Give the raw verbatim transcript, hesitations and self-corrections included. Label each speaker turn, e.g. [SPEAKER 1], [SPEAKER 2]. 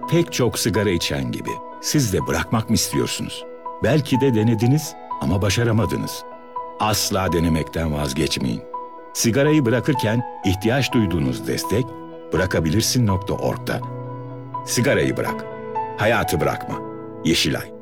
[SPEAKER 1] Pek çok sigara içen gibi siz de bırakmak mı istiyorsunuz? Belki de denediniz ama başaramadınız. Asla denemekten vazgeçmeyin. Sigarayı bırakırken ihtiyaç duyduğunuz destek bırakabilirsin nokta org'da. Sigarayı bırak, hayatı bırakma. Yeşilay.